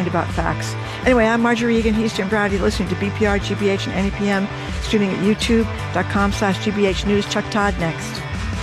about facts. Anyway, I'm Marjorie Egan. He's Jim Braude. Listening to BPR, GBH, and NEPM. Streaming at youtube.com/GBH News. Chuck Todd next.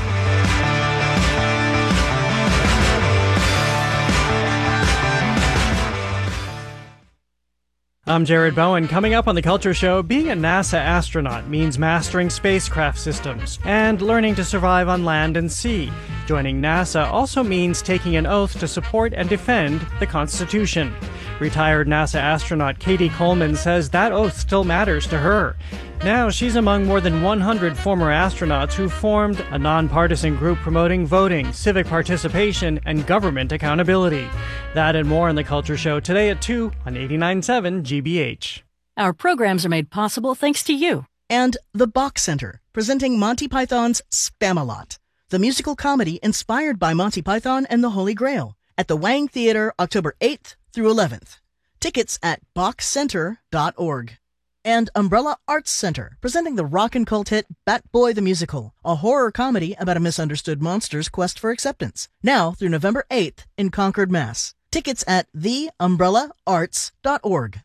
I'm Jared Bowen. Coming up on The Culture Show, being a NASA astronaut means mastering spacecraft systems and learning to survive on land and sea. Joining NASA also means taking an oath to support and defend the Constitution. Retired NASA astronaut Katie Coleman says that oath still matters to her. Now she's among more than 100 former astronauts who formed a nonpartisan group promoting voting, civic participation, and government accountability. That and more on The Culture Show today at 2 on 89.7 GBH. Our programs are made possible thanks to you. And the Bach Center, presenting Monty Python's Spamalot, the musical comedy inspired by Monty Python and the Holy Grail, at the Wang Theater October 8th through 11th. Tickets at bachcenter.org. And Umbrella Arts Center, presenting the rock and cult hit Bat Boy the Musical, a horror comedy about a misunderstood monster's quest for acceptance. Now through November 8th in Concord, Mass. Tickets at theumbrellaarts.org.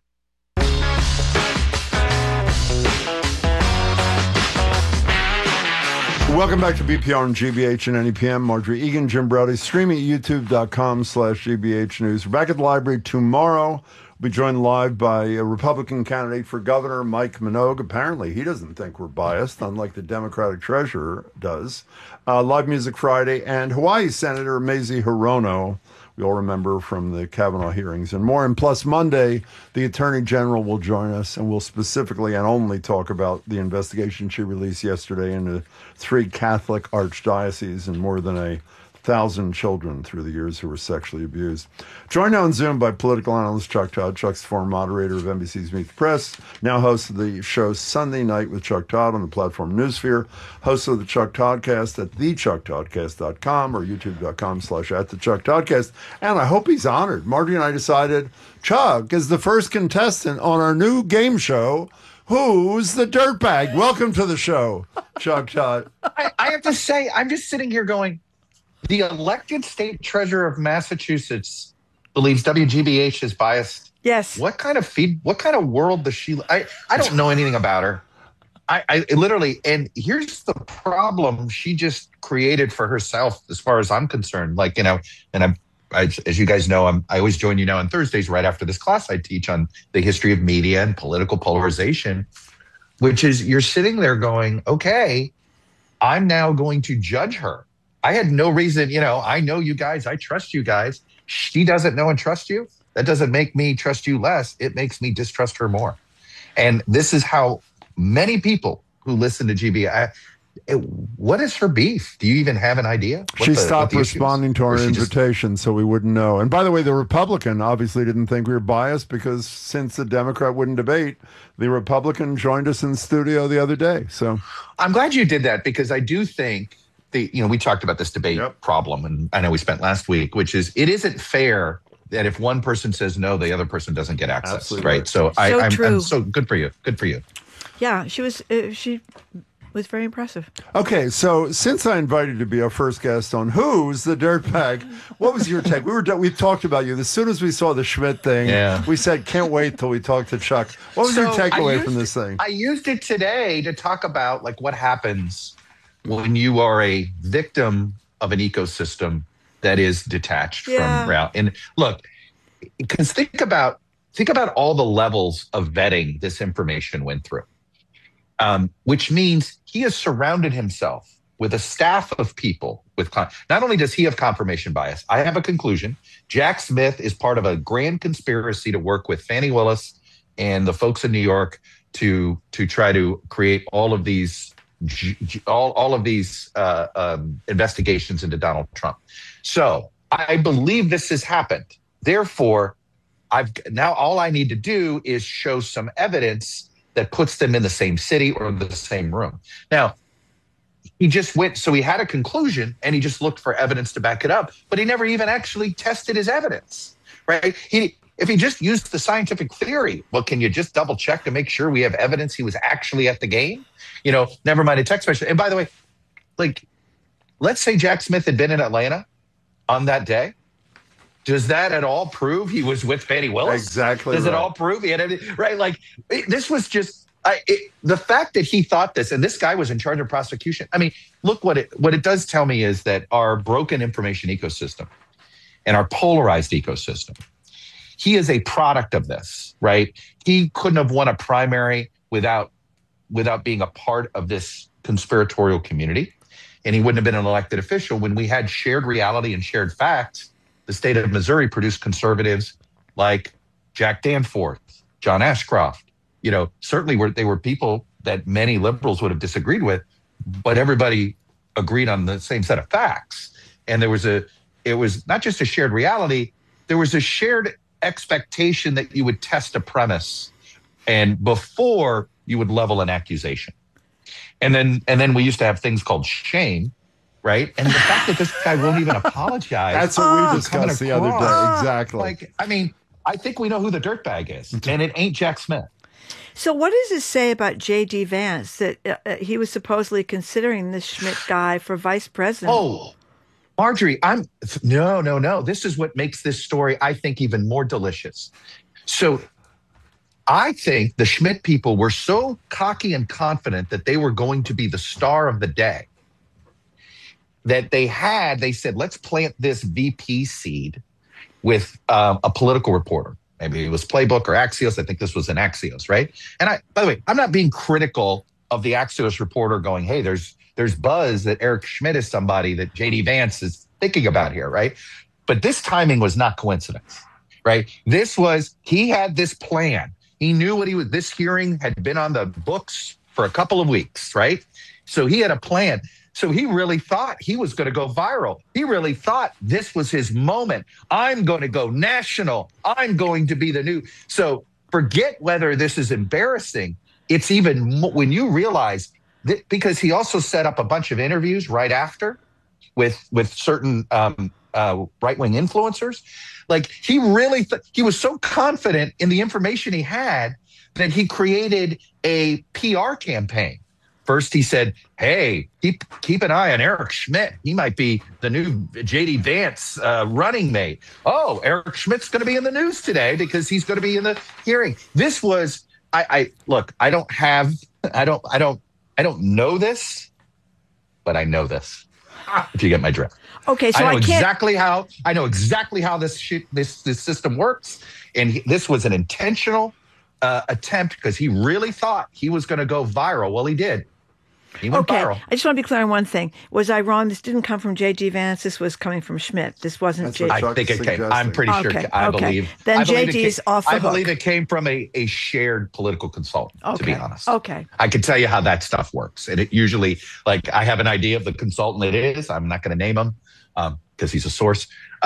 Welcome back to BPR and GBH and NEPM. Marjorie Egan, Jim Braude, streaming at youtube.com/GBH News. We're back at the library tomorrow. We'll be joined live by a Republican candidate for governor, Mike Minogue. Apparently, he doesn't think we're biased, unlike the Democratic treasurer does. Live Music Friday, and Hawaii Senator Mazie Hirono. We all remember from the Kavanaugh hearings and more. And plus Monday, the Attorney General will join us, and we'll specifically and only talk about the investigation she released yesterday into 3 Catholic archdioceses and more than 1,000 children through the years who were sexually abused. Joined now on Zoom by political analyst Chuck Todd. Chuck's the former moderator of NBC's Meet the Press, now host of the show Sunday Night with Chuck Todd on the platform Newsphere, host of the Chuck Toddcast at thechucktoddcast.com or youtube.com/@thechucktoddcast. And I hope he's honored. Marty and I decided Chuck is the first contestant on our new game show, Who's the Dirtbag? Welcome to the show, Chuck Todd. I have to say, I'm just sitting here going, the elected state treasurer of Massachusetts believes WGBH is biased. Yes. What kind of world does she? I don't know anything about her. I literally, and here's the problem she just created for herself, as far as I'm concerned. Like, and as you guys know, I always join you now on Thursdays right after this class I teach on the history of media and political polarization, which is you're sitting there going, okay, I'm now going to judge her. I had no reason, I know you guys, I trust you guys. She doesn't know and trust you. That doesn't make me trust you less. It makes me distrust her more. And this is how many people who listen to GB, what is her beef? Do you even have an idea? She stopped responding to our invitation, so we wouldn't know. And by the way, the Republican obviously didn't think we were biased because since the Democrat wouldn't debate, the Republican joined us in the studio the other day. So I'm glad you did that, because I do think we talked about this debate problem, and I know we spent last week, which is it isn't fair that if one person says no, the other person doesn't get access. Absolutely right? So I'm so good for you. Good for you. Yeah, she was very impressive. Okay, so since I invited you to be our first guest on Who's the Dirtbag, what was your take? We talked about you. As soon as we saw the Schmidt thing, we said, can't wait till we talk to Chuck. What was your takeaway from this thing? I used it today to talk about what happens when you are a victim of an ecosystem that is detached from reality. And look, because think about all the levels of vetting this information went through, which means he has surrounded himself with a staff of people with not only does he have confirmation bias, I have a conclusion. Jack Smith is part of a grand conspiracy to work with Fani Willis and the folks in New York to try to create all of these investigations into Donald Trump. So I believe this has happened. Therefore, now all I need to do is show some evidence that puts them in the same city or the same room. Now, he just went, so he had a conclusion and he just looked for evidence to back it up, but he never even actually tested his evidence, right? If he just used the scientific theory, well, can you just double check to make sure we have evidence he was actually at the game? Never mind a text message. And by the way, let's say Jack Smith had been in Atlanta on that day. Does that at all prove he was with Fannie Willis? Exactly. Does it all prove he had anything? Right? Like, this was just the fact that he thought this, and this guy was in charge of prosecution. I mean, look, what it does tell me is that our broken information ecosystem and our polarized ecosystem, he is a product of this, right? He couldn't have won a primary without being a part of this conspiratorial community, and he wouldn't have been an elected official. When we had shared reality and shared facts, the state of Missouri produced conservatives like Jack Danforth, John Ashcroft. Certainly they were people that many liberals would have disagreed with, but everybody agreed on the same set of facts. And it was not just a shared reality, there was a shared expectation that you would test a premise and before you would level an accusation. And then we used to have things called shame, right? And the fact that this guy won't even apologize. That's what we discussed the other day. Exactly. I think we know who the dirtbag is, and it ain't Jack Smith. So what does it say about J.D. Vance that he was supposedly considering this Schmidt guy for vice president? Oh, Marjorie, no. This is what makes this story, I think, even more delicious. So I think the Schmidt people were so cocky and confident that they were going to be the star of the day that they said, let's plant this VP seed with a political reporter. Maybe it was Playbook or Axios. I think this was an Axios, right? And by the way, I'm not being critical of the Axios reporter going, hey, there's buzz that Eric Schmidt is somebody that J.D. Vance is thinking about here, right? But this timing was not coincidence, right? He had this plan. He knew this hearing had been on the books for a couple of weeks, right? So he had a plan. So he really thought he was going to go viral. He really thought this was his moment. I'm going to go national. I'm going to be the new. So forget whether this is embarrassing. It's even when you realize that, because he also set up a bunch of interviews right after with certain right-wing influencers. Like, he really he was so confident in the information he had that he created a PR campaign. First, he said, hey, keep an eye on Eric Schmidt. He might be the new J.D. Vance running mate. Oh, Eric Schmidt's going to be in the news today because he's going to be in the hearing. This was, look, I don't know this, but I know this, if you get my drift. Okay, so I know exactly how this system works. And this was an intentional attempt because he really thought he was going to go viral. Well, he did. He went viral. I just want to be clear on one thing. Was I wrong? This didn't come from J.D. Vance. This was coming from Schmidt. This wasn't J.D. I think it came. I'm pretty sure. I believe. Then J.D.'s off the hook. I believe it came from a shared political consultant, to be honest. Okay. I can tell you how that stuff works. And it usually, like, I have an idea of the consultant it is. I'm not going to name him because he's a source.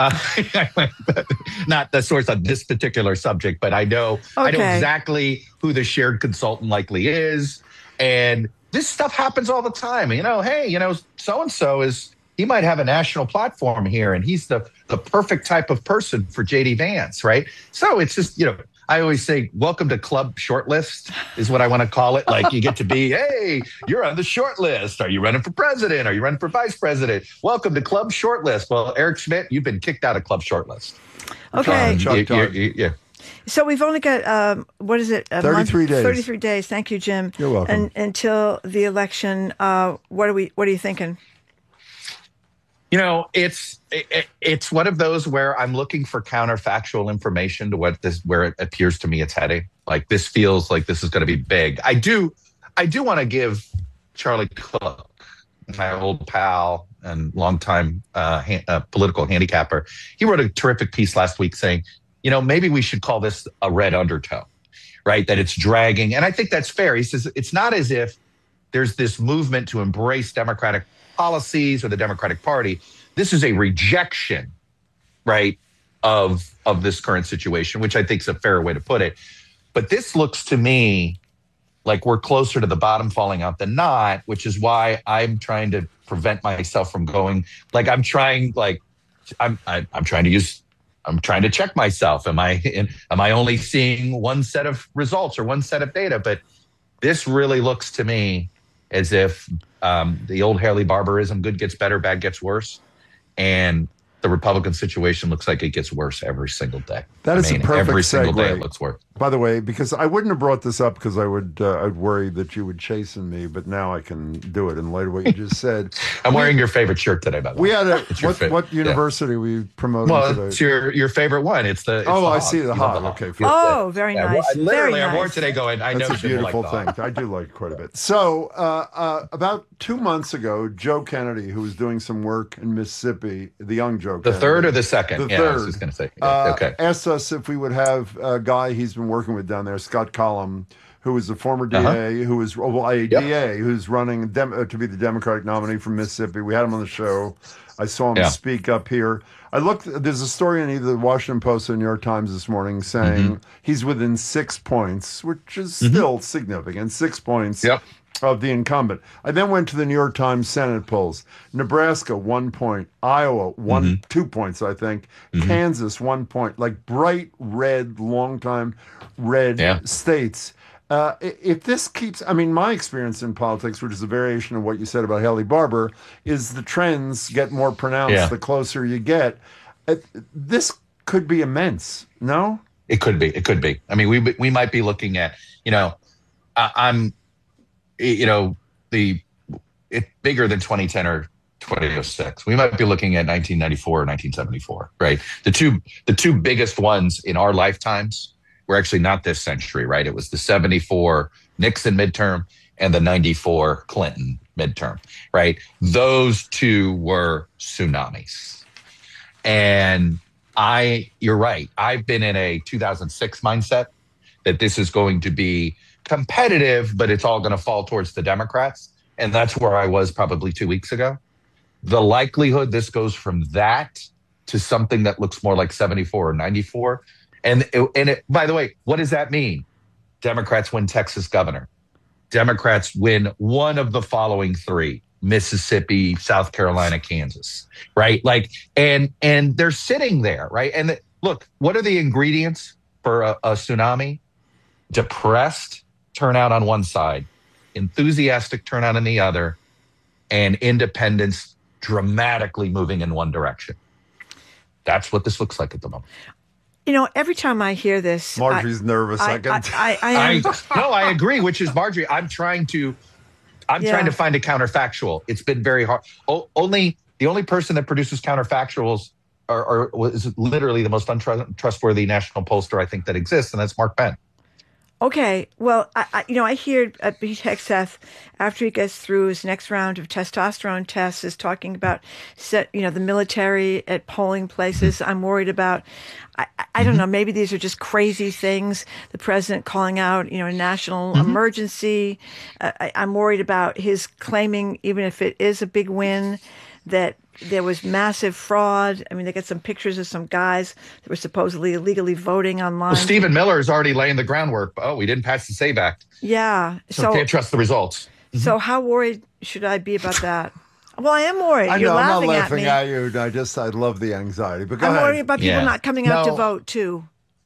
Not the source on this particular subject, but I know exactly who the shared consultant likely is. And this stuff happens all the time. Hey, so-and-so he might have a national platform here, and he's the perfect type of person for J.D. Vance, right? So it's just, I always say, welcome to Club Shortlist is what I want to call it. Like, you get to be, hey, you're on the short list. Are you running for president? Are you running for vice president? Welcome to Club Shortlist. Well, Eric Schmidt, you've been kicked out of Club Shortlist. Okay. Yeah. So we've only got, 33 days. 33 days. Thank you, Jim. You're welcome. And until the election, what are you thinking? It's one of those where I'm looking for counterfactual information to where it appears to me it's heading. Like, this feels like this is going to be big. I do want to give Charlie Cook, my old pal and longtime political handicapper. He wrote a terrific piece last week saying, maybe we should call this a red undertow, right? That it's dragging. And I think that's fair. He says it's not as if there's this movement to embrace Democratic policies or the Democratic Party. This is a rejection, right, of this current situation, which I think is a fair way to put it. But this looks to me like we're closer to the bottom falling out than not, which is why I'm trying to prevent myself from going. Like, I'm trying to check myself. Am I only seeing one set of results or one set of data? But this really looks to me as if the old Haley Barbarism, good gets better, bad gets worse. And the Republican situation looks like it gets worse every single day. That is a perfect every single segue. day it looks worse. By the way, because I wouldn't have brought this up because I'd worry that you would chasten me, but now I can do it in light of what you just said. I'm wearing your favorite shirt today, by the way. We had what university we promoted today? Well, it's your favorite one. It's the I Hog. see the Hog. Okay, fine. Oh, very nice. Well, literally, very I wore it nice. today going, I That's know a Jim will like beautiful the Hog. thing. I do like it quite a bit. So about 2 months ago, Joe Kennedy, who was doing some work in Mississippi, the young Joe The Kennedy. third or the second? The I third. was just going to say. Okay. Asked us if we would have a guy he's been working with down there, Scott Collum, who is a former DA, who is DA, who's running to be the Democratic nominee from Mississippi. We had him on the show. I saw him speak up here. I looked. There's a story in either the Washington Post or the New York Times this morning saying he's within 6 points, which is still significant. 6 points. Of the incumbent. I then went to the New York Times Senate polls. Nebraska, 1 point. Iowa, 2 points, I think. Kansas, 1 point. Like bright red, long-time red states. If this keeps, I mean, my experience in politics, which is a variation of what you said about Haley Barbour, is the trends get more pronounced the closer you get. This could be immense, no? It could be. It could be. I mean, we might be looking at, it's bigger than 2010 or 2006. We might be looking at 1994 or 1974, right? The two biggest ones in our lifetimes were actually not this century, right? It was the 74 Nixon midterm and the 94 Clinton midterm, right? Those two were tsunamis. And you're right. I've been in a 2006 mindset that this is going to be competitive, but it's all going to fall towards the Democrats. And that's where I was probably 2 weeks ago. The likelihood this goes from that to something that looks more like 74 or 94. And by the way, what does that mean? Democrats win Texas governor. Democrats win one of the following three: Mississippi, South Carolina, Kansas, right? Like, and they're sitting there, right? And look, what are the ingredients for a tsunami? Depressed turnout on one side, enthusiastic turnout on the other, and independents dramatically moving in one direction. That's what this looks like at the moment. Every time I hear this, Marjorie's nervous. I agree. Which is Marjorie. I'm trying to find a counterfactual. It's been very hard. The only person that produces counterfactuals is literally the most untrustworthy national pollster I think that exists, and that's Mark Penn. Okay, well, I hear Pete Hegseth, after he gets through his next round of testosterone tests, is talking about, the military at polling places. I'm worried about, I don't know, maybe these are just crazy things. The president calling out, a national emergency. I'm worried about his claiming, even if it is a big win, that there was massive fraud. I mean, they get some pictures of some guys that were supposedly illegally voting online. Well, Stephen Miller is already laying the groundwork. Oh, we didn't pass the SAVE Act. Yeah. So can't trust the results. So how worried should I be about that? Well, I am worried. I know, You're I'm laughing not laughing at me. at you. I love the anxiety. But go ahead. I'm worried about people not coming out to vote too.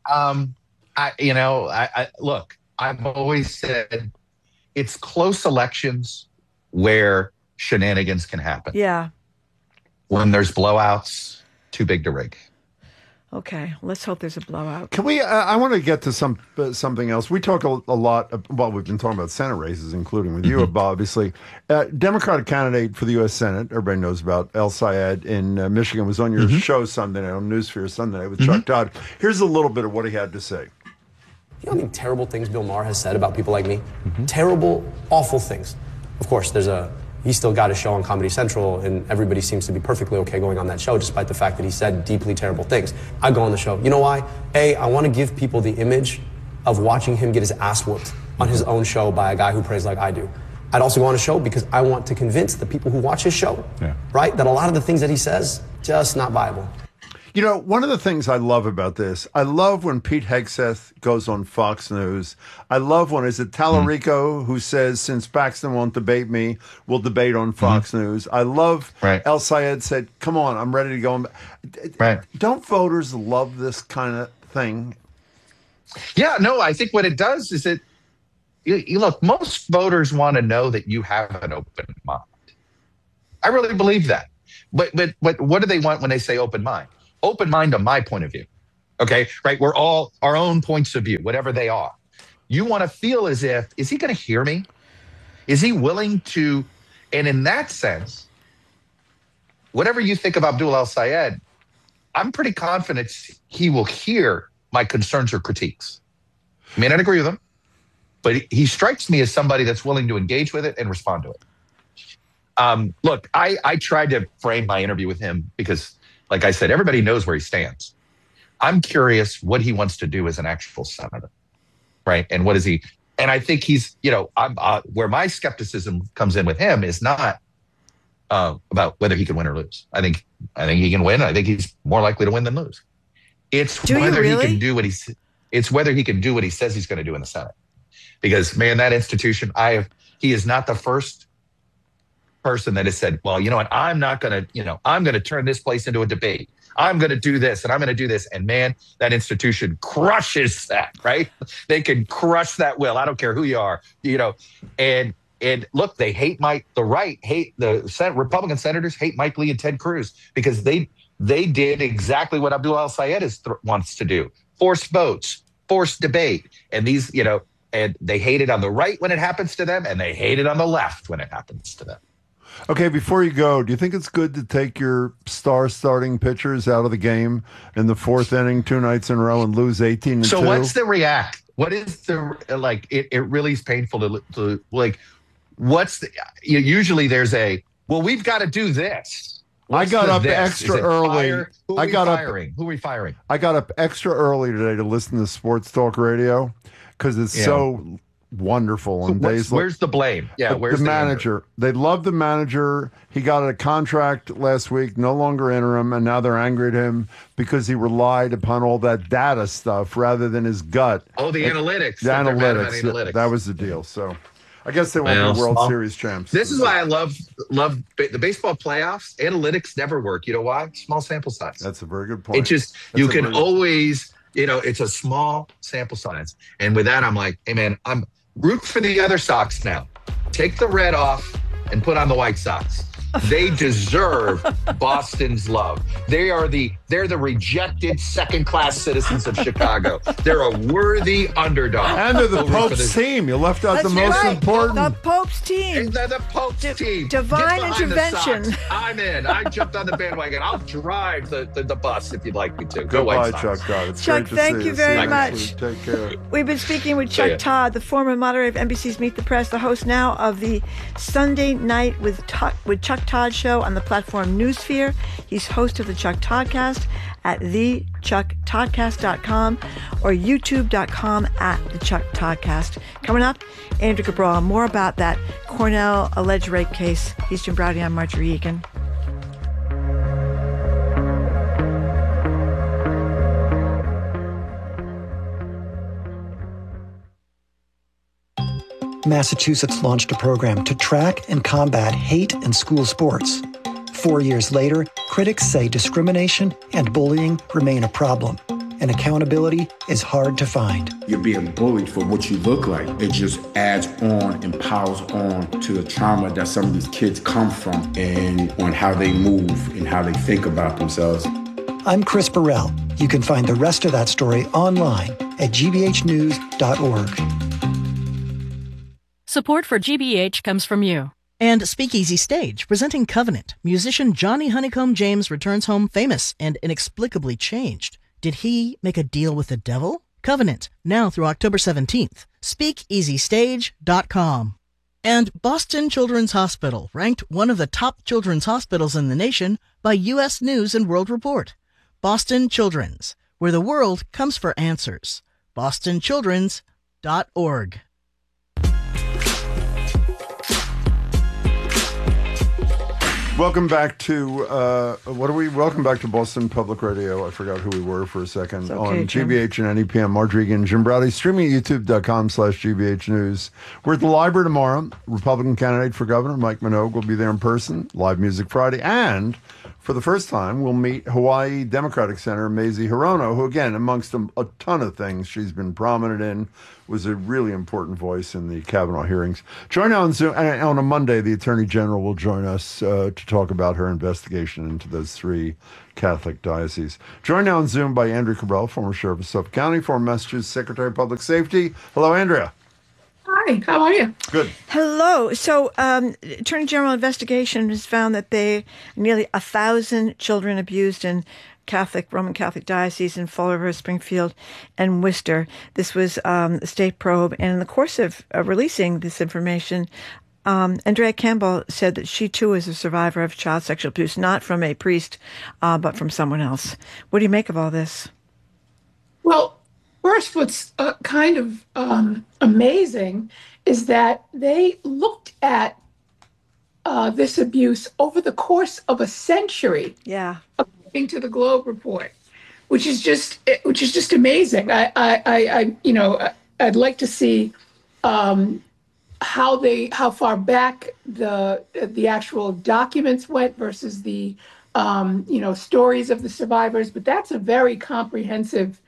Look, I've always said it's close elections where shenanigans can happen. Yeah. When there's blowouts, too big to rig. Okay, let's hope there's a blowout. Can we? I want to get to something else. We talk a lot. Well, we've been talking about Senate races, including with you, obviously. Democratic candidate for the U.S. Senate, everybody knows about El Sayed in Michigan, was on your show Sunday night, on Newsfear Sunday night with Chuck Todd. Here's a little bit of what he had to say. You know how many terrible things Bill Maher has said about people like me? Terrible, awful things. Of course, he's still got a show on Comedy Central, and everybody seems to be perfectly okay going on that show, despite the fact that he said deeply terrible things. I go on the show. You know why? I want to give people the image of watching him get his ass whooped on his own show by a guy who prays like I do. I'd also go on a show because I want to convince the people who watch his show, right, that a lot of the things that he says, just not viable. You know, one of the things I love about this, I love when Pete Hegseth goes on Fox News. I love when, is it Tallarico who says, since Paxton won't debate me, we'll debate on Fox News. I love El Sayed said, come on, I'm ready to go. Don't voters love this kind of thing? Yeah, no, I think what it does is you look, most voters want to know that you have an open mind. I really believe that. But what do they want when they say open mind? Open mind on my point of view. Okay, right? We're all our own points of view, whatever they are. You want to feel as if, is he going to hear me? Is he willing to? And in that sense, whatever you think of Abdul El-Sayed, I'm pretty confident he will hear my concerns or critiques. I may not agree with him, but he strikes me as somebody that's willing to engage with it and respond to it. Look, I tried to frame my interview with him because, like I said, everybody knows where he stands. I'm curious what he wants to do as an actual senator, right? And what is he? And I think he's, where my skepticism comes in with him is not about whether he can win or lose. I think he can win. I think he's more likely to win than lose. It's whether he can do what it's whether he can do what he says he's going to do in the Senate. Because, man, that institution, he is not the first person that has said, well, you know what, I'm going to turn this place into a debate. I'm going to do this and I'm going to do this. And man, that institution crushes that, right? They can crush that will. I don't care who you are, and look, they hate the Republican senators hate Mike Lee and Ted Cruz because they did exactly what Abdul El-Sayed wants to do. Force votes, force debate. And these, and they hate it on the right when it happens to them, and they hate it on the left when it happens to them. Okay, before you go, do you think it's good to take your starting pitchers out of the game in the fourth inning 2 nights in a row and lose 18-2? So what's the react? What is the, it really is painful to usually there's we've got to do this. I got up extra early. Who are we firing? I got up extra early today to listen to Sports Talk Radio because it's so wonderful. And where's the blame? Yeah, where's the manager? They love the manager. He got a contract last week, no longer interim, and now they're angry at him because he relied upon all that data stuff rather than his gut. Oh, the analytics. The analytics. That was the deal. So I guess they won't be World Series champs. This is why I love the baseball playoffs. Analytics never work. You know why? Small sample size. That's a very good point. You can always, it's a small sample size. And with that, I'm like, hey, man, I'm root for the other Sox now. Take the red off and put on the White Sox. They deserve Boston's love. They're the rejected second-class citizens of Chicago. They're a worthy underdog. And they're the Pope's team. You left out the most important. The Pope's team. They're the Pope's team. Divine intervention. I'm in. I jumped on the bandwagon. I'll drive the bus if you'd like me to. Go White Sox. Chuck. It's Chuck, thank you very much. Take care. We've been speaking with Chuck Todd, the former moderator of NBC's Meet the Press, the host now of the Sunday Night with Chuck Todd show on the platform Newsphere. He's host of the Chuck Toddcast at thechucktoddcast.com or youtube.com at the Chuck Toddcast. Coming up, Andrew Cabral, more about that Cornell alleged rape case. He's Jim Browdy. I'm Marjorie Egan. Massachusetts launched a program to track and combat hate in school sports. 4 years later, critics say discrimination and bullying remain a problem, and accountability is hard to find. You're being bullied for what you look like. It just adds on and piles on to the trauma that some of these kids come from and on how they move and how they think about themselves. I'm Chris Burrell. You can find the rest of that story online at gbhnews.org. Support for GBH comes from you. And Speakeasy Stage, presenting Covenant. Musician Johnny Honeycomb James returns home famous and inexplicably changed. Did he make a deal with the devil? Covenant, now through October 17th. SpeakeasyStage.com. And Boston Children's Hospital, ranked one of the top children's hospitals in the nation by U.S. News and World Report. Boston Children's, where the world comes for answers. BostonChildren's.org. Welcome back to Welcome back to Boston Public Radio. I forgot who we were for a second. Okay, on Jim. GBH and NEPM. Marjorie Egan, Jim Browdy, streaming at youtube.com/GBH News. We're at the library tomorrow. Republican candidate for governor Mike Minogue will be there in person. Live Music Friday, and For the first time, we'll meet Hawaii Democratic Senator Mazie Hirono, who, again, amongst a ton of things she's been prominent in, was a really important voice in the Kavanaugh hearings. Join on Zoom. And on a Monday, the Attorney General will join us to talk about her investigation into those 3 Catholic dioceses. Joined now on Zoom by Andrea Cabral, former Sheriff of Suffolk County, former Massachusetts Secretary of Public Safety. Hello, Andrea. Hi, how are you? Good. Hello. So, Attorney General investigation has found that nearly 1,000 children abused in Roman Catholic diocese in Fall River, Springfield, and Worcester. This was a state probe, and in the course of releasing this information, Andrea Campbell said that she too is a survivor of child sexual abuse, not from a priest, but from someone else. What do you make of all this? Well, first, what's kind of amazing is that they looked at this abuse over the course of a century. Yeah. According to the Globe report, which is just amazing. I'd like to see how far back the actual documents went versus the stories of the survivors. But that's a very comprehensive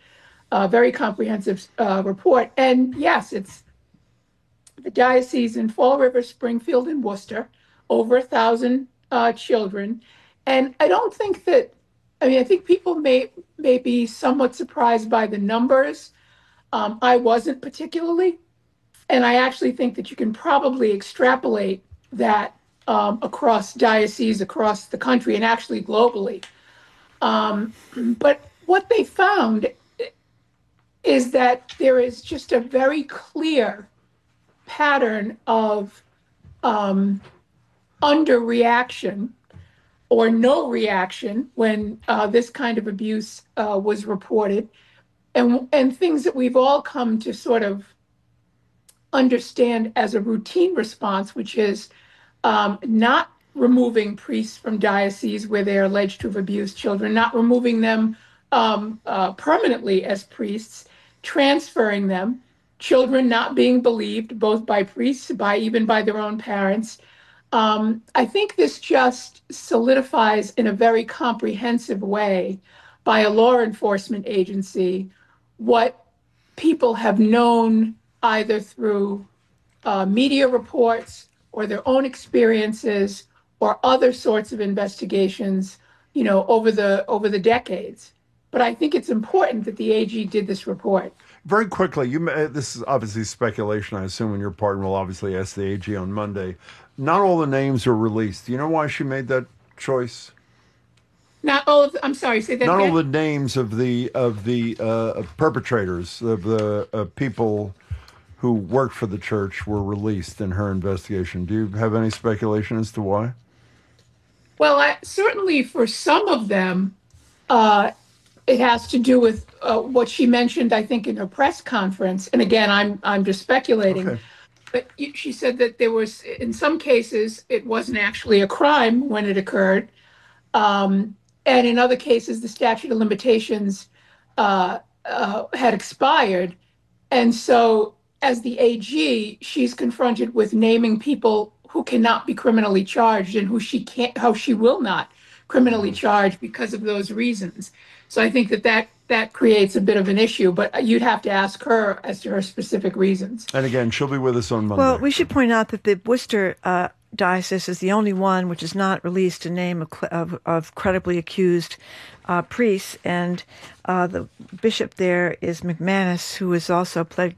report. And yes, it's the diocese in Fall River, Springfield, and Worcester, over 1,000 children. And I don't think I think people may be somewhat surprised by the numbers. I wasn't particularly. And I actually think that you can probably extrapolate that across dioceses, across the country, and actually globally. But what they found is that there is just a very clear pattern of underreaction or no reaction when this kind of abuse was reported, and things that we've all come to sort of understand as a routine response, which is not removing priests from dioceses where they are alleged to have abused children, not removing them permanently as priests, transferring them, children not being believed, both by priests, even by their own parents. I think this just solidifies in a very comprehensive way by a law enforcement agency what people have known either through media reports or their own experiences or other sorts of investigations, over the decades. But I think it's important that the AG did this report. Very quickly, this is obviously speculation, I assume, on your part, and we'll obviously ask the AG on Monday. Not all the names are released. Do you know why she made that choice? Not all of I'm sorry, say that Not again? all the names of the perpetrators, of the people who worked for the church were released in her investigation. Do you have any speculation as to why? Well, certainly for some of them, it has to do with what she mentioned, I think, in her press conference. And again, I'm just speculating. Okay. But she said that there was, in some cases, it wasn't actually a crime when it occurred. And in other cases, the statute of limitations had expired. And so as the AG, she's confronted with naming people who cannot be criminally charged and how she will not criminally charge because of those reasons. So I think that creates a bit of an issue, but you'd have to ask her as to her specific reasons. And again, she'll be with us on Monday. Well, we should point out that the Worcester diocese is the only one which has not released a name of credibly accused priests, and the bishop there is McManus, who has also pled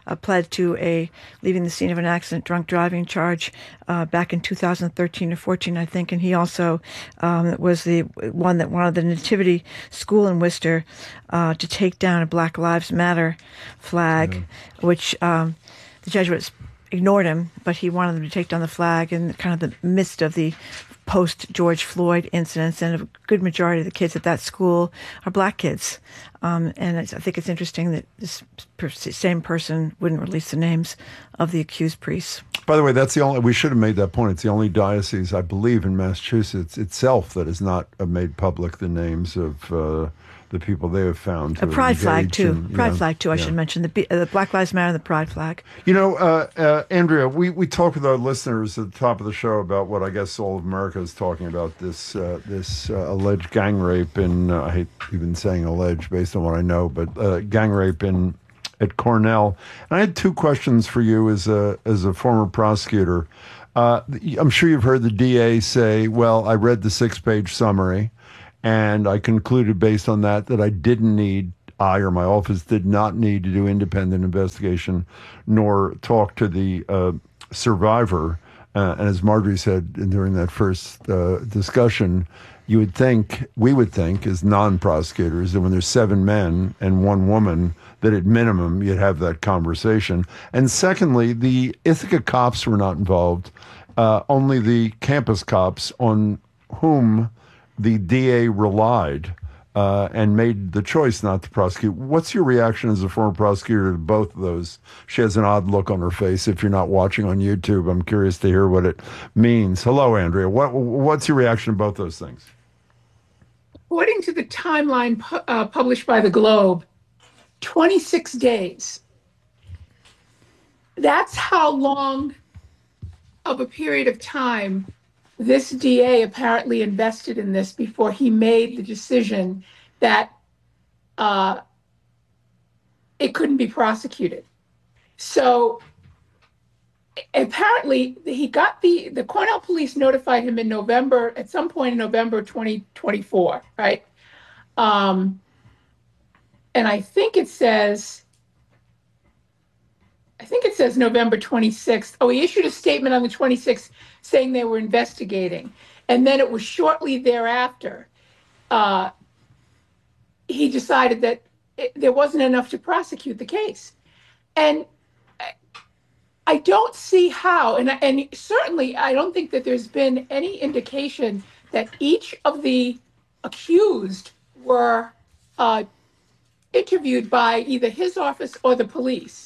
to leaving the scene of an accident drunk driving charge back in 2013 or 14, I think, and he also was the one that wanted the Nativity School in Worcester to take down a Black Lives Matter flag, which the Jesuits ignored him, but he wanted them to take down the flag in kind of the midst of the post-George Floyd incidents, and a good majority of the kids at that school are black kids. And I think it's interesting that this same person wouldn't release the names of the accused priests. By the way, we should have made that point. It's the only diocese, I believe, in Massachusetts itself that has not made public the names of the people they have found. A pride flag, engage too. in- Pride yeah, flag, too, I yeah. should mention. The Black Lives Matter and the pride flag. You know, Andrea, we talk with our listeners at the top of the show about what I guess all of America is talking about, this alleged gang rape in, I hate even saying alleged based on what I know, but gang rape at Cornell. And I had two questions for you as a former prosecutor. I'm sure you've heard the DA say, well, I read the 6-page summary, and I concluded based on that I didn't need, I or my office did not need to do independent investigation nor talk to the survivor. And as Marjorie said during that first discussion, we would think, as non-prosecutors, that when there's 7 men and 1 woman, that at minimum you'd have that conversation. And secondly, the Ithaca cops were not involved, only the campus cops on whom the DA relied and made the choice not to prosecute. What's your reaction as a former prosecutor to both of those? She has an odd look on her face. If you're not watching on YouTube, I'm curious to hear what it means. Hello, Andrea. What's your reaction to both those things? According to the timeline published by the Globe, 26 days. That's how long of a period of time this DA apparently invested in this before he made the decision that it couldn't be prosecuted. So apparently he got the Cornell police notified him in November, at some point in November 2024, right? And I think it says November 26th. Oh, he issued a statement on the 26th saying they were investigating. And then it was shortly thereafter, he decided that there wasn't enough to prosecute the case. And I don't see how, and certainly I don't think that there's been any indication that each of the accused were interviewed by either his office or the police.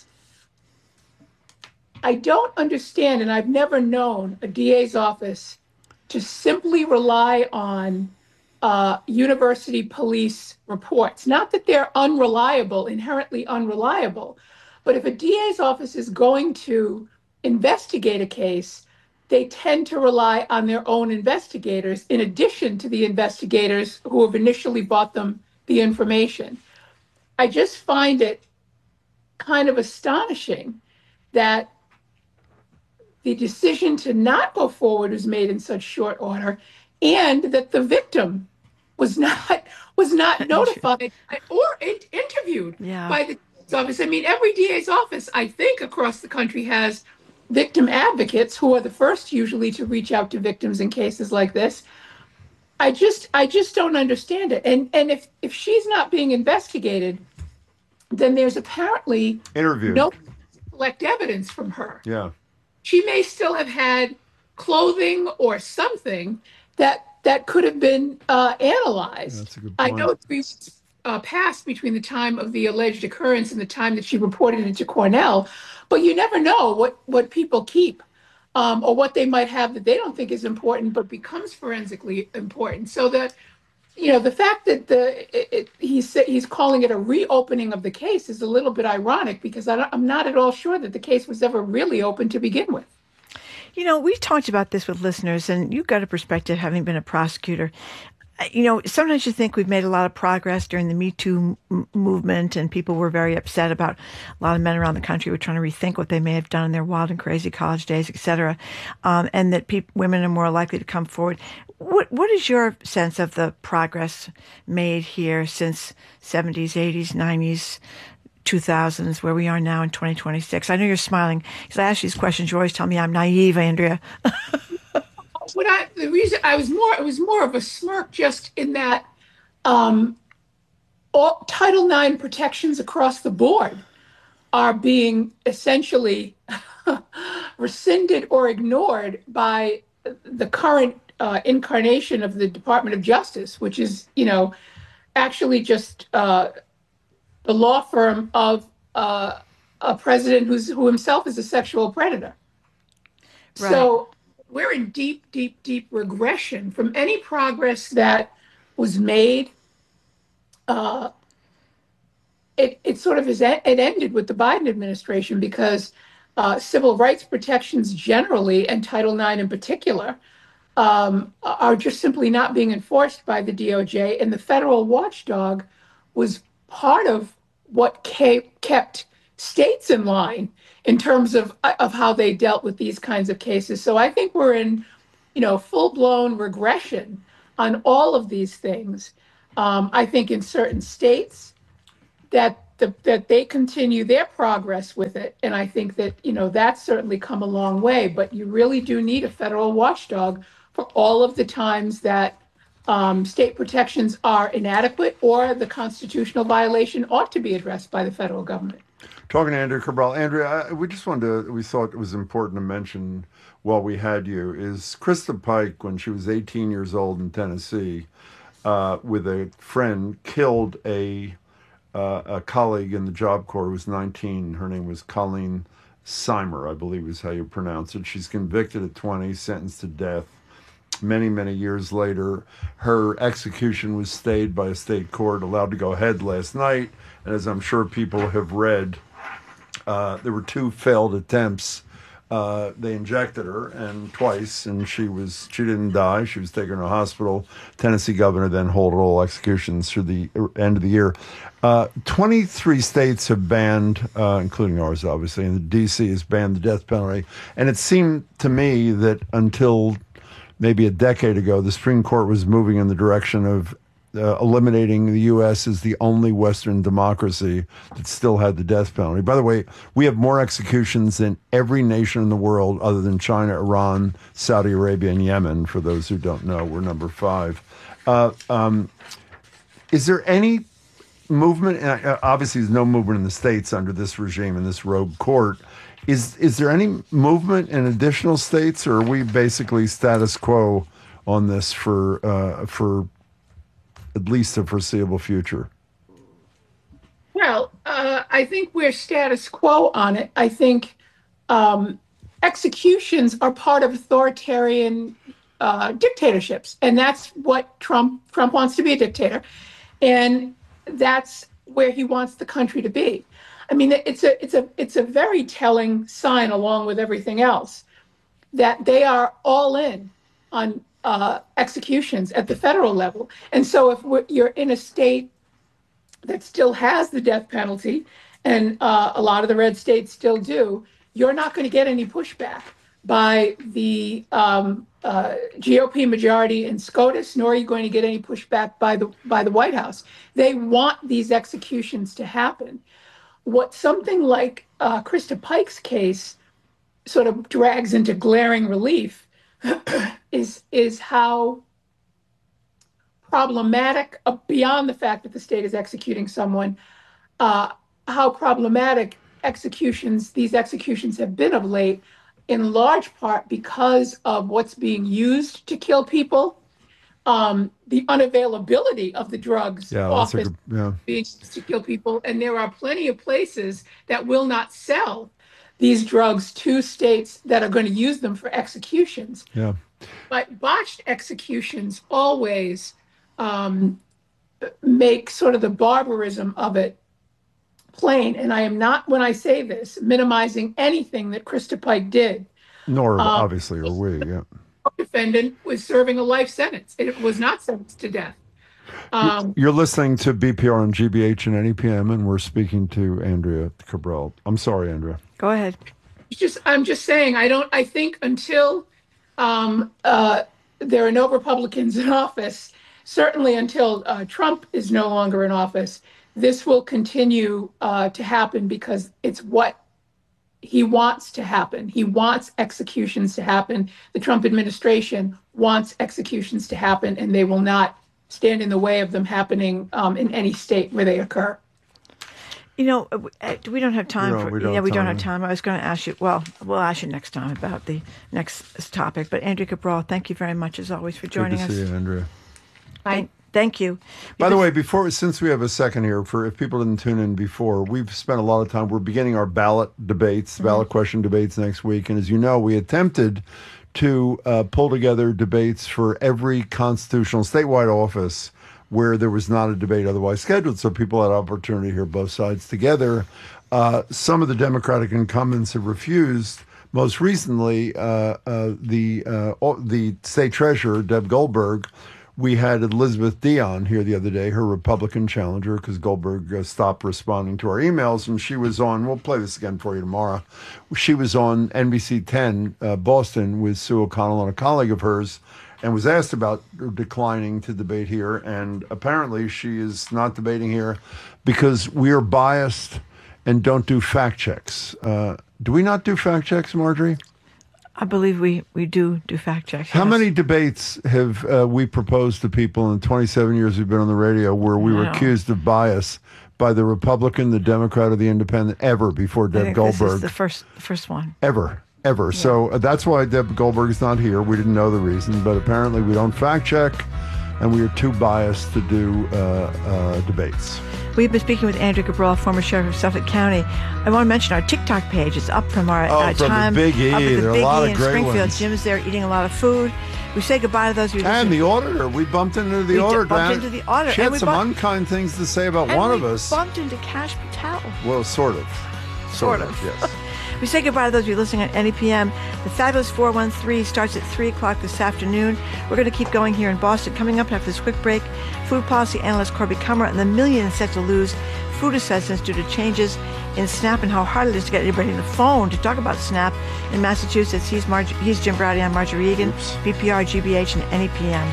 I don't understand, and I've never known a DA's office to simply rely on university police reports. Not that they're unreliable, inherently unreliable, but if a DA's office is going to investigate a case, they tend to rely on their own investigators in addition to the investigators who have initially brought them the information. I just find it kind of astonishing that the decision to not go forward was made in such short order, and that the victim was not notified or interviewed by the DA's office. I mean, every DA's office, I think, across the country has victim advocates who are the first usually to reach out to victims in cases like this. I just don't understand it. And if she's not being investigated, then there's apparently no collect evidence from her. Yeah. She may still have had clothing or something that could have been analyzed. That's a good point. I know 3 weeks passed between the time of the alleged occurrence and the time that she reported it to Cornell, but you never know what people keep or what they might have that they don't think is important but becomes forensically important. So that, the fact that he's calling it a reopening of the case is a little bit ironic, because I'm not at all sure that the case was ever really open to begin with. We've talked about this with listeners, and you've got a perspective having been a prosecutor. Sometimes you think we've made a lot of progress during the Me Too movement, and people were very upset about a lot of men around the country were trying to rethink what they may have done in their wild and crazy college days, et cetera, and that women are more likely to come forward. What is your sense of the progress made here since 70s, 80s, 90s, 2000s, where we are now in 2026? I know you're smiling because I ask you these questions. You always tell me I'm naive, Andrea. The reason it was more of a smirk, just in that all Title IX protections across the board are being essentially rescinded or ignored by the current incarnation of the Department of Justice, which is, actually just the law firm of a president who himself is a sexual predator. Right. So we're in deep, deep, deep regression from any progress that was made it sort of it ended with the Biden administration because civil rights protections generally and Title IX in particular are just simply not being enforced by the DOJ, and the federal watchdog was part of what kept states in line in terms of how they dealt with these kinds of cases. So I think we're in, full-blown regression on all of these things. I think in certain states that they continue their progress with it, and I think that that's certainly come a long way. But you really do need a federal watchdog for all of the times that state protections are inadequate or the constitutional violation ought to be addressed by the federal government. Talking to Andrea Cabral. Andrea, we thought it was important to mention while we had you is Krista Pike, when she was 18 years old in Tennessee, with a friend, killed a colleague in the Job Corps who was 19. Her name was Colleen Simer, I believe is how you pronounce it. She's convicted at 20, sentenced to death. Many, many years later, her execution was stayed by a state court, allowed to go ahead last night. And as I'm sure people have read, there were 2 failed attempts. They injected her twice, and she didn't die. She was taken to a hospital. Tennessee governor then held all executions through the end of the year. 23 states have banned, including ours, obviously, and the D.C. has banned the death penalty. And it seemed to me that until maybe a decade ago, the Supreme Court was moving in the direction of eliminating the U.S. as the only Western democracy that still had the death penalty. By the way, we have more executions than every nation in the world other than China, Iran, Saudi Arabia, and Yemen. For those who don't know, we're number 5. Is there any movement? Obviously, there's no movement in the states under this regime in this rogue court. Is there any movement in additional states, or are we basically status quo on this for at least the foreseeable future? Well, I think we're status quo on it. I think executions are part of authoritarian dictatorships, and that's what Trump wants to be, a dictator, and that's where he wants the country to be. I mean, it's a very telling sign, along with everything else, that they are all in on executions at the federal level. And so if you're in a state that still has the death penalty, and a lot of the red states still do, you're not going to get any pushback by the GOP majority in SCOTUS, nor are you going to get any pushback by the White House. They want these executions to happen. What something like Krista Pike's case sort of drags into glaring relief is how problematic, beyond the fact that the state is executing someone, how problematic these executions have been of late, in large part because of what's being used to kill people, the unavailability of the drugs being used to kill people. And there are plenty of places that will not sell these drugs to states that are going to use them for executions. Yeah. But botched executions always make sort of the barbarism of it plain. And I am not, when I say this, minimizing anything that Krista Pike did. Nor obviously are we, yeah. Defendant was serving a life sentence. It was not sentenced to death. You're listening to BPR on GBH and NEPM, and we're speaking to Andrea Cabral. I'm sorry, Andrea. Go ahead. I'm just saying, I think until there are no Republicans in office, certainly until Trump is no longer in office, this will continue to happen because it's what he wants to happen. He wants executions to happen. The Trump administration wants executions to happen, and they will not stand in the way of them happening in any state where they occur. We don't have time. We don't have time. I was going to ask you, well, we'll ask you next time about the next topic. But Andrea Cabral, thank you very much, as always, for joining us. Good to see you, Andrea. Bye. Thank you. By the way, since we have a second here, if people didn't tune in before, we've spent a lot of time. We're beginning our ballot question debates next week. And as you know, we attempted to pull together debates for every constitutional statewide office where there was not a debate otherwise scheduled, so people had opportunity to hear both sides together. Some of the Democratic incumbents have refused. Most recently, the state treasurer, Deb Goldberg. We had Elizabeth Dion here the other day, her Republican challenger, because Goldberg stopped responding to our emails, and she was on, we'll play this again for you tomorrow, she was on NBC 10 Boston with Sue O'Connell and a colleague of hers, and was asked about declining to debate here, and apparently she is not debating here because we are biased and don't do fact checks. Do we not do fact checks, Marjorie? I believe we do fact checks. How many debates have we proposed to people in 27 years we've been on the radio where we were accused of bias by the Republican, the Democrat, or the Independent ever before Deb Goldberg? This is the first one. Ever. Yeah. So that's why Deb Goldberg is not here. We didn't know the reason, but apparently we don't fact check, and we are too biased to do debates. We've been speaking with Andrew Cabral, former sheriff of Suffolk County. I want to mention our TikTok page. It's up from our time. The Big E. Up at the there are Big a lot E of great Springfield. ones. Jim is there eating a lot of food. We say goodbye to those who And the auditor. We bumped into the auditor. Bumped into the auditor. She had some unkind things to say about one of us. Bumped into Kash Patel. Well, sort of. Sort of, yes. We say goodbye to those of you listening at any PM. The Fabulous 413 starts at 3 o'clock this afternoon. We're going to keep going here in Boston. Coming up after this quick break, food policy analyst Corby Kummer and the millions set to lose food assistance due to changes in SNAP and how hard it is to get anybody on the phone to talk about SNAP in Massachusetts. He's Jim Browdy. I'm Marjorie Egan, BPR, GBH, and NEPM.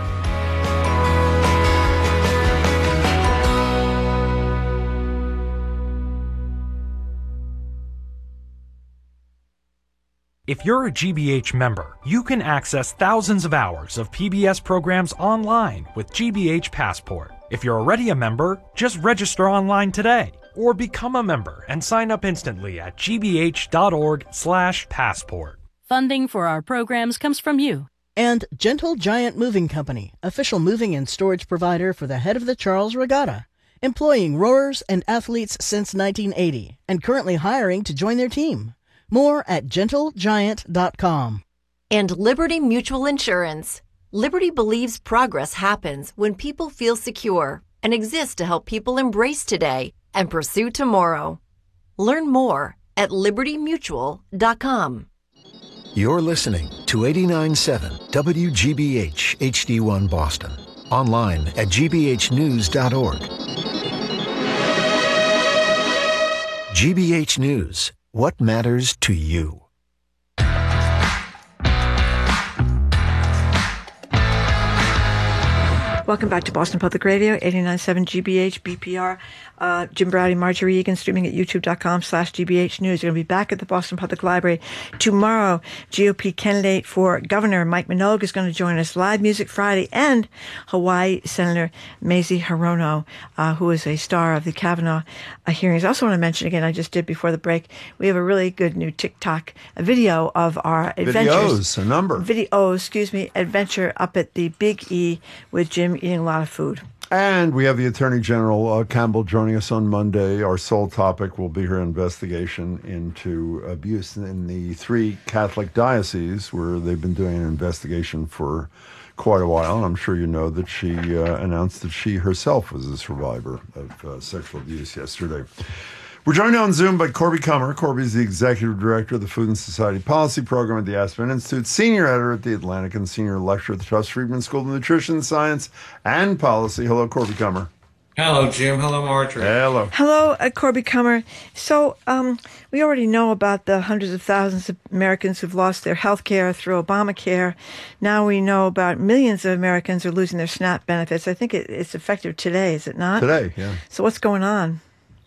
If you're a GBH member, you can access thousands of hours of PBS programs online with GBH Passport. If you're already a member, just register online today or become a member and sign up instantly at gbh.org/passport. Funding for our programs comes from you. And Gentle Giant Moving Company, official moving and storage provider for the head of the Charles Regatta, employing rowers and athletes since 1980 and currently hiring to join their team. More at gentlegiant.com. And Liberty Mutual Insurance. Liberty believes progress happens when people feel secure and exists to help people embrace today and pursue tomorrow. Learn more at libertymutual.com. You're listening to 89.7 WGBH HD1 Boston. Online at gbhnews.org. GBH News. What matters to you? Welcome back to Boston Public Radio, 89.7 GBH, BPR. Jim Browdy, Marjorie Egan, streaming at youtube.com/GBH News. You're going to be back at the Boston Public Library tomorrow. GOP candidate for governor Mike Minogue is going to join us. Live Music Friday, and Hawaii Senator Mazie Hirono, who is a star of the Kavanaugh hearings. I also want to mention again, I just did before the break, we have a really good new TikTok video of our adventures. Adventure up at the Big E with Jim eating a lot of food. And we have the Attorney General Campbell joining us on Monday. Our sole topic will be her investigation into abuse in the 3 Catholic dioceses, where they've been doing an investigation for quite a while. And I'm sure you know that she announced that she herself was a survivor of sexual abuse yesterday. We're joined on Zoom by Corby Kummer. Corby is the Executive Director of the Food and Society Policy Program at the Aspen Institute, Senior Editor at The Atlantic, and Senior Lecturer at the Tufts Friedman School of Nutrition, Science, and Policy. Hello, Corby Kummer. Hello, Jim. Hello, Marjorie. Hello. Hello, Corby Kummer. So we already know about the hundreds of thousands of Americans who've lost their health care through Obamacare. Now we know about millions of Americans are losing their SNAP benefits. I think it's effective today, is it not? Today, yeah. So what's going on?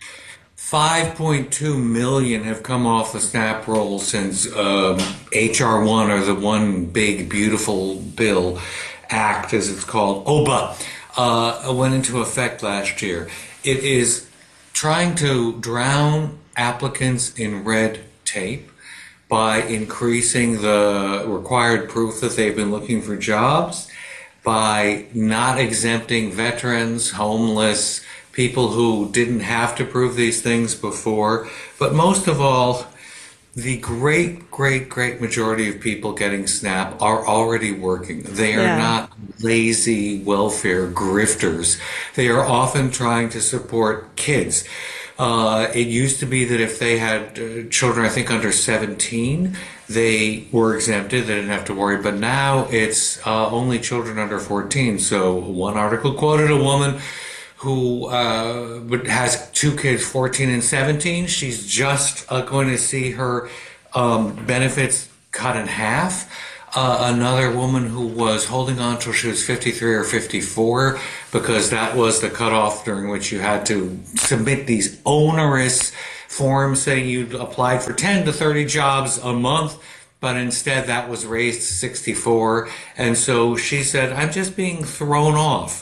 5.2 million have come off the SNAP roll since H.R. 1, or the One Big Beautiful Bill Act, as it's called, OBA, went into effect last year. It is trying to drown applicants in red tape by increasing the required proof that they've been looking for jobs, by not exempting veterans, homeless, people who didn't have to prove these things before. But most of all, the great, great, great majority of people getting SNAP are already working. They are not lazy welfare grifters. They are often trying to support kids. It used to be that if they had children, I think under 17, they were exempted. They didn't have to worry. But now it's only children under 14. So one article quoted a woman who has two kids, 14 and 17. She's just going to see her benefits cut in half. Another woman who was holding on till she was 53 or 54 because that was the cutoff during which you had to submit these onerous forms saying you'd applied for 10 to 30 jobs a month, but instead that was raised to 64. And so she said, I'm just being thrown off.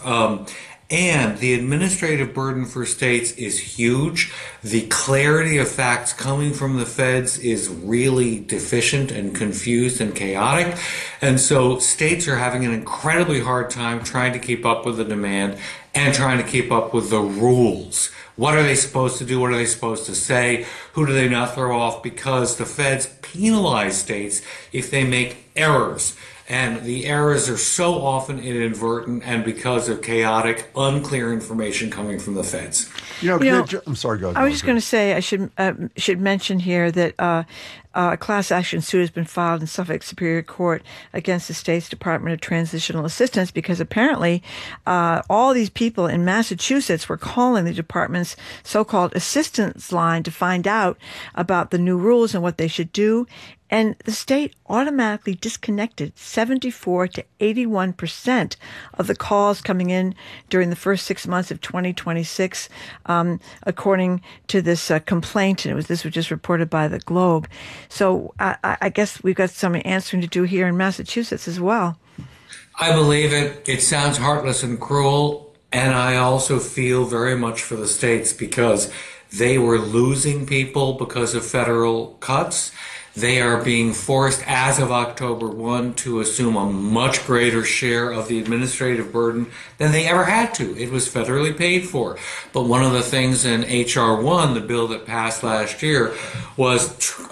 And the administrative burden for states is huge. The clarity of facts coming from the feds is really deficient and confused and chaotic. And so states are having an incredibly hard time trying to keep up with the demand and trying to keep up with the rules. What are they supposed to do? What are they supposed to say? Who do they not throw off? Because the feds penalize states if they make errors. And the errors are so often inadvertent and because of chaotic, unclear information coming from the feds. I'm sorry, go ahead. I was just going to say I should mention here that a class action suit has been filed in Suffolk Superior Court against the state's Department of Transitional Assistance because apparently all these people in Massachusetts were calling the department's so-called assistance line to find out about the new rules and what they should do. And the state automatically disconnected 74 to 81% of the calls coming in during the first 6 months of 2026, according to this complaint. And this was just reported by the Globe. So I guess we've got some answering to do here in Massachusetts as well. I believe it. It sounds heartless and cruel. And I also feel very much for the states because they were losing people because of federal cuts. They are being forced, as of October 1, to assume a much greater share of the administrative burden than they ever had to. It was federally paid for. But one of the things in H.R. 1, the bill that passed last year, was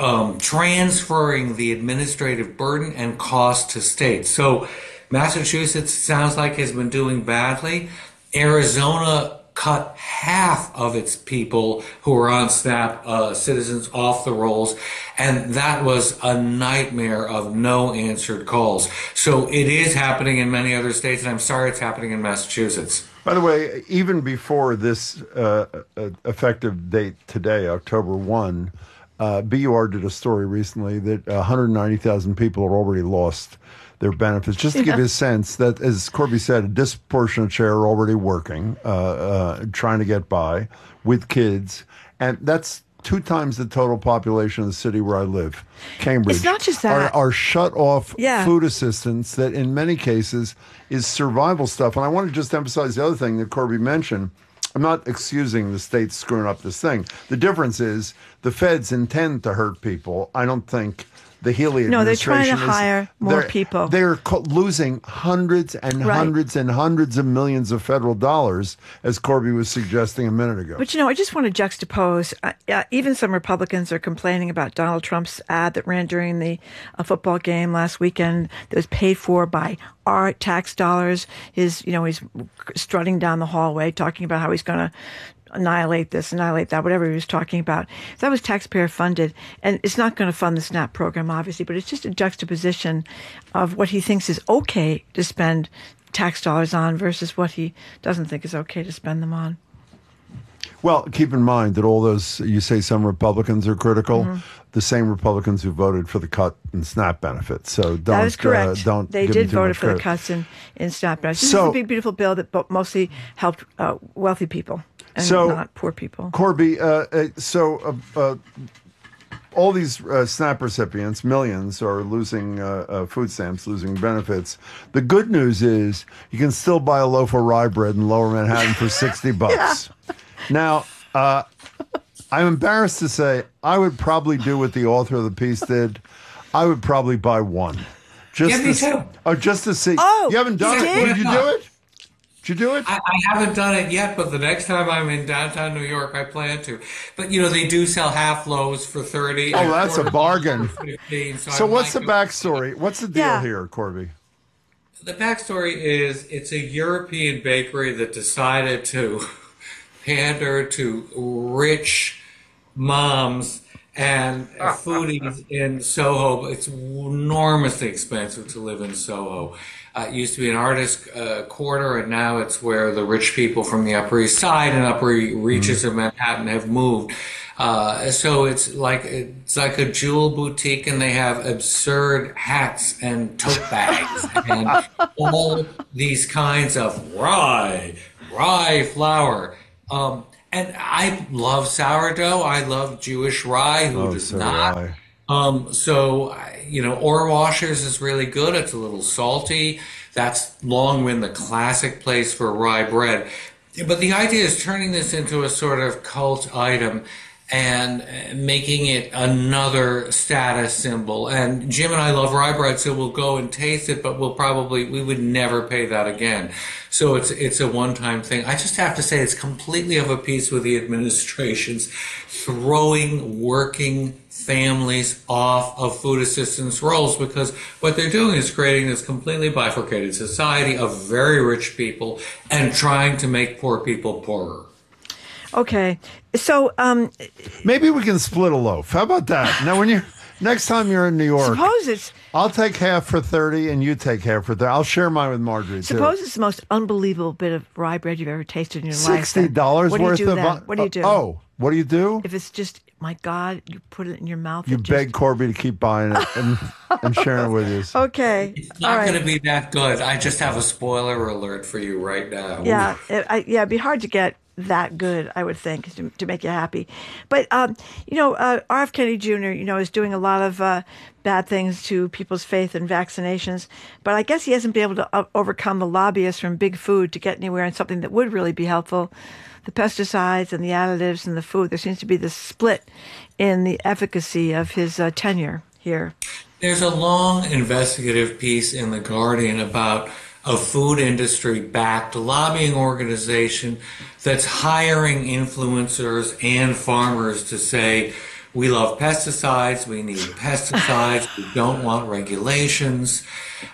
transferring the administrative burden and cost to states. So Massachusetts sounds like has been doing badly. Arizona cut half of its people who were on SNAP citizens off the rolls, and that was a nightmare of no answered calls. So it is happening in many other states, and I'm sorry it's happening in Massachusetts. By the way, even before this effective date today, October 1, BUR did a story recently that 190,000 people have already lost their benefits. Just to give you a sense that, as Corby said, a disproportionate share are already working, trying to get by with kids. And that's 2 times the total population of the city where I live, Cambridge. It's not just that. Are shut off food assistance that in many cases is survival stuff. And I want to just emphasize the other thing that Corby mentioned. I'm not excusing the states screwing up this thing. The difference is the feds intend to hurt people. I don't think the Healy administration No, they're trying to hire more people. They're losing hundreds and hundreds and hundreds of millions of federal dollars, as Corby was suggesting a minute ago. But, I just want to juxtapose. Even some Republicans are complaining about Donald Trump's ad that ran during the football game last weekend that was paid for by our tax dollars. He's strutting down the hallway talking about how he's going to annihilate this, annihilate that, whatever he was talking about. That was taxpayer funded. And it's not going to fund the SNAP program, obviously, but it's just a juxtaposition of what he thinks is okay to spend tax dollars on versus what he doesn't think is okay to spend them on. Well, keep in mind that all those, you say some Republicans are critical, the same Republicans who voted for the cut in SNAP benefits. So don't. That is correct. They did vote for the cuts in SNAP benefits. This is a big, beautiful bill that mostly helped wealthy people. And not poor people. Corby, all these SNAP recipients, millions, are losing food stamps, losing benefits. The good news is you can still buy a loaf of rye bread in Lower Manhattan for $60. Yeah. Now, I'm embarrassed to say I would probably do what the author of the piece did. I would probably buy one. Me too. Just to see. Oh, you haven't done it? Did you do it? Did you do it? I haven't done it yet, but the next time I'm in downtown New York, I plan to. But, they do sell half loaves for 30. Oh, that's a bargain. 15, so what's the backstory? What's the deal here, Corby? The backstory is it's a European bakery that decided to pander to rich moms and foodies in Soho. It's enormously expensive to live in Soho. It used to be an artist quarter, and now it's where the rich people from the Upper East Side and Upper reaches of Manhattan have moved. So it's like a jewel boutique, and they have absurd hats and tote bags and all these kinds of rye flour. And I love sourdough. I love Jewish rye. Who does not? Ore Washers is really good. It's a little salty. That's long been the classic place for rye bread. But the idea is turning this into a sort of cult item and making it another status symbol. And Jim and I love rye bread, so we'll go and taste it, but we would never pay that again. So it's a one-time thing. I just have to say it's completely of a piece with the administration's throwing working families off of food assistance rolls, because what they're doing is creating this completely bifurcated society of very rich people and trying to make poor people poorer. Okay, so maybe we can split a loaf. How about that? Now, next time you're in New York, I'll take half for 30 and you take half for 30. I'll share mine with Marjorie. Suppose it's the most unbelievable bit of rye bread you've ever tasted in your life. $60 worth of. What do you do? Oh, what do you do? If it's just, my God, you put it in your mouth. You beg Corby to keep buying it and sharing it with you. Okay. It's not going to be that good. I just have a spoiler alert for you right now. Yeah, it'd be hard to get that good, I would think, to make you happy. But, R.F. Kennedy Jr., is doing a lot of bad things to people's faith in vaccinations. But I guess he hasn't been able to overcome the lobbyists from Big Food to get anywhere on something that would really be helpful. The pesticides and the additives and the food. There seems to be this split in the efficacy of his tenure here. There's a long investigative piece in The Guardian about a food industry-backed lobbying organization that's hiring influencers and farmers to say, we love pesticides, we need pesticides, we don't want regulations,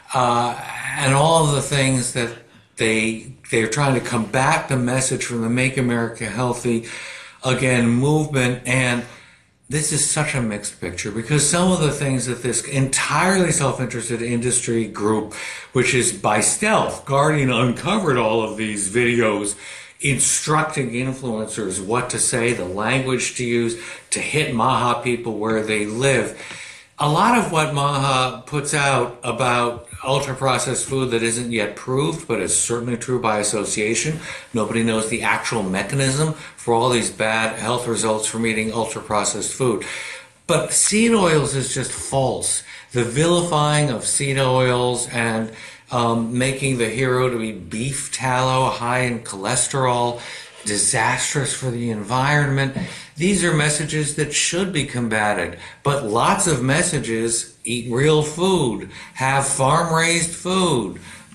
and all of the things that they're trying to combat the message from the Make America Healthy Again movement. And this is such a mixed picture, because some of the things that this entirely self-interested industry group, which is by stealth, Guardian uncovered all of these videos instructing influencers what to say, the language to use, to hit Maha people where they live. A lot of what Maha puts out about ultra-processed food that isn't yet proved, but is certainly true by association. Nobody knows the actual mechanism for all these bad health results from eating ultra-processed food. But seed oils is just false. The vilifying of seed oils and making the hero to be beef tallow, high in cholesterol, disastrous for the environment. These are messages that should be combated. But lots of messages: eat real food, have farm-raised food,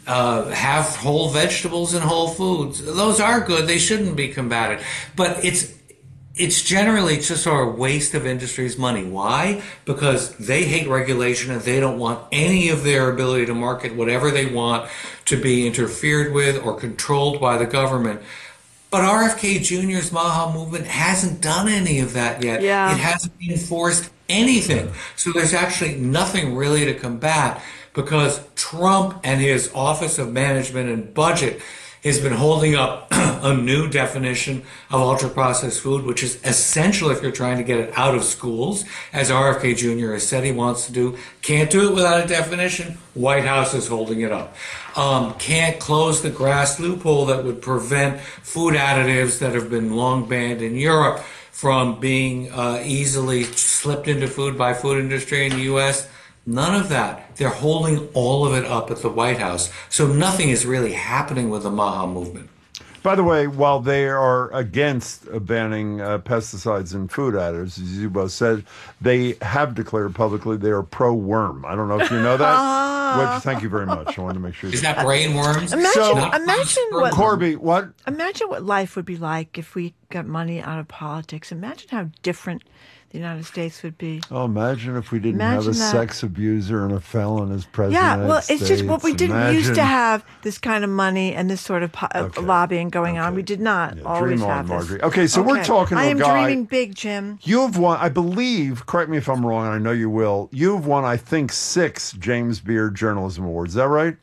have whole vegetables and whole foods. Those are good. They shouldn't be combated. But it's generally just a waste of industry's money. Why? Because they hate regulation and they don't want any of their ability to market whatever they want to be interfered with or controlled by the government. But RFK Jr.'s Maha movement hasn't done any of that yet. Yeah. It hasn't enforced anything. So there's actually nothing really to combat, because Trump and his Office of Management and Budget has been holding up a new definition of ultra-processed food, which is essential if you're trying to get it out of schools, as RFK Jr. has said he wants to do. Can't do it without a definition. White House is holding it up. Can't close the GRAS loophole that would prevent food additives that have been long banned in Europe from being easily slipped into food by food industry in the U.S. None of that. They're holding all of it up at the White House. So nothing is really happening with the Maha movement. By the way, while they are against banning pesticides and food additives, as you both said, they have declared publicly they are pro-worm. I don't know if you know that. Thank you very much. I wanted to make sure. Is that brainworms? Corby, what? Imagine what life would be like if we got money out of politics. Imagine how different the United States would be. Oh, imagine if we didn't have a sex abuser and a felon as president. Yeah, well, of the it's just what we States. didn't used to have this kind of money and this sort of lobbying going on. We did not always Dream on, have this. Marjorie. Okay, so we're talking to I a am guy. dreaming big, Jim. You have won, I believe, correct me if I'm wrong, and I know you will, you've won, I think, 6 James Beard Journalism Awards. Is that right?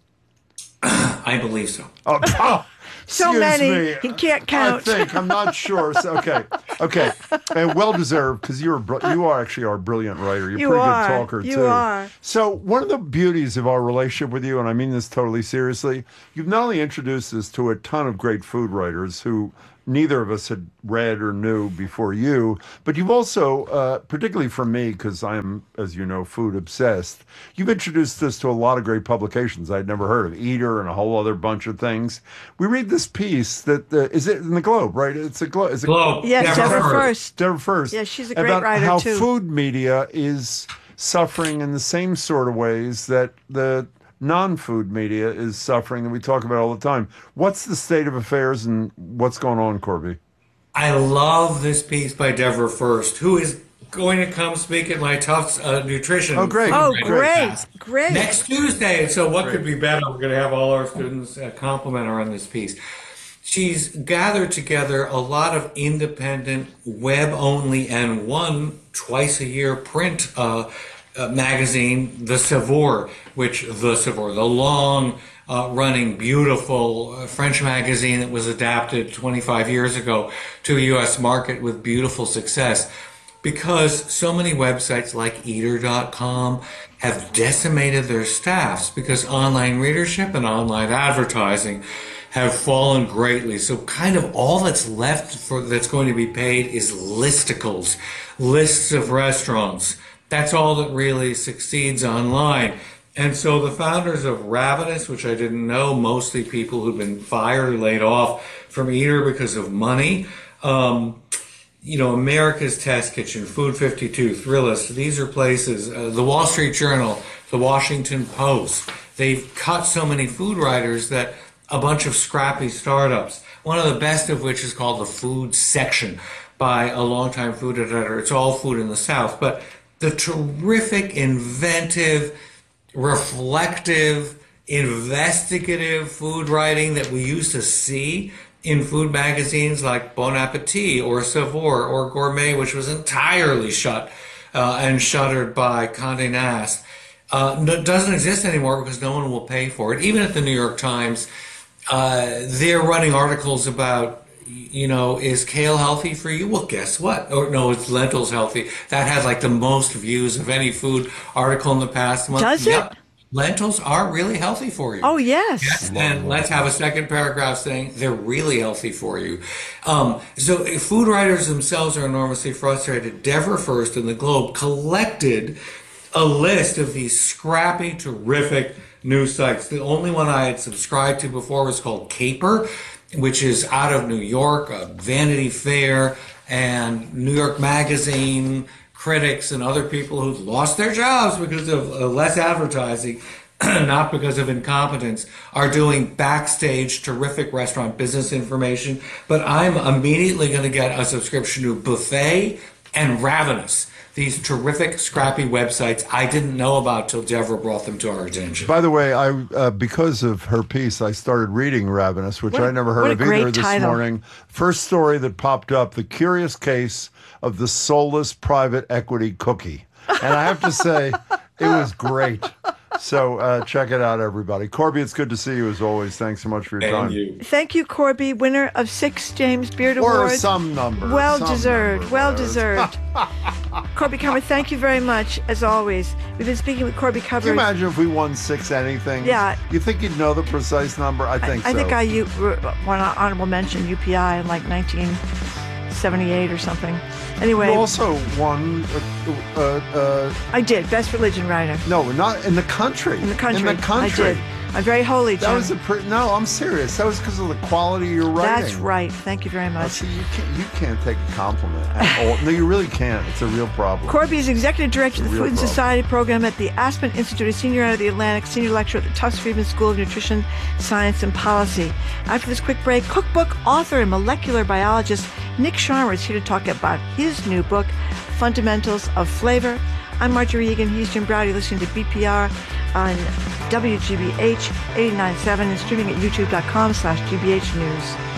I believe so. Oh, so excuse many, me. he can't count. I think, I'm not sure. So, okay. And well-deserved, because you are actually our brilliant writer. You're a pretty good talker, too. You are. So one of the beauties of our relationship with you, and I mean this totally seriously, you've not only introduced us to a ton of great food writers who neither of us had read or knew before you, but you've also, particularly for me, because I am, as you know, food obsessed, you've introduced us to a lot of great publications I'd never heard of, Eater and a whole other bunch of things. We read this piece that, is it in the Globe, right? It's a Globe. Globe. Yes, Deborah First. Deborah First. Yeah, she's a great about writer, how too. food media is suffering in the same sort of ways that the non-food media is suffering, and we talk about all the time. What's the state of affairs and what's going on, Corby? I love this piece by Deborah First, who is going to come speak at my Tufts Nutrition. Oh, great. Great. Next Tuesday. So what could be better? We're going to have all our students compliment her on this piece. She's gathered together a lot of independent, web-only, and one twice-a-year print magazine, The Savoir, the long-running, beautiful French magazine that was adapted 25 years ago to a U.S. market with beautiful success. Because so many websites like Eater.com have decimated their staffs because online readership and online advertising have fallen greatly. So kind of all that's left that's going to be paid is listicles, lists of restaurants. That's all that really succeeds online. And so the founders of Ravenous, which I didn't know, mostly people who've been fired or laid off from Eater because of money, America's Test Kitchen, Food 52, Thrillist, these are places, the Wall Street Journal, the Washington Post. They've cut so many food writers that a bunch of scrappy startups, one of the best of which is called The Food Section by a longtime food editor. It's all food in the South, but the terrific, inventive, reflective, investigative food writing that we used to see in food magazines like Bon Appetit or Savoir or Gourmet, which was entirely shut and shuttered by Condé Nast, doesn't exist anymore because no one will pay for it. Even at the New York Times, they're running articles about, is kale healthy for you? Well, guess what? Or no, it's lentils healthy. That has like the most views of any food article in the past month. Does it? Lentils are really healthy for you. Oh, yes. And let's have a second paragraph saying they're really healthy for you. So food writers themselves are enormously frustrated. Deborah First and the Globe collected a list of these scrappy, terrific news sites. The only one I had subscribed to before was called Caper, which is out of New York, Vanity Fair and New York Magazine critics and other people who've lost their jobs because of less advertising, not because of incompetence, are doing backstage terrific restaurant business information. But I'm immediately going to get a subscription to Buffet and Ravenous, these terrific, scrappy websites I didn't know about till Deborah brought them to our attention. By the way, I because of her piece, I started reading Ravenous, which I never heard of either this morning. First story that popped up, The Curious Case of the Soulless Private Equity Cookie. And I have to say, it was great. So check it out, everybody. Corby, it's good to see you as always. Thanks so much for your time. Thank you, Corby, winner of 6 James Beard Awards. Or some number. Well deserved. Corby Cover, thank you very much, as always. We've been speaking with Corby Cover. Can you imagine if we won 6 anything? Yeah. You think you'd know the precise number? I think so. I think I won an honorable mention UPI in like 1978 or something. Anyway. You also won... I did. Best Religion Writer. No, not in the country. In the country. In the country. I did. I'm very holy, Jim. That was no, I'm serious. That was because of the quality of your writing. That's right. Thank you very much. See, you can't take a compliment at all. No, you really can't. It's a real problem. Corby is Executive Director of the Food and Society Program at the Aspen Institute, a senior out of the Atlantic, senior lecturer at the Tufts Friedman School of Nutrition, Science, and Policy. After this quick break, cookbook author and molecular biologist Nick Sharma is here to talk about his new book, Fundamentals of Flavor. I'm Marjorie Egan. He's Jim Braude, listening to BPR on WGBH 89.7 and streaming at youtube.com/GBH News.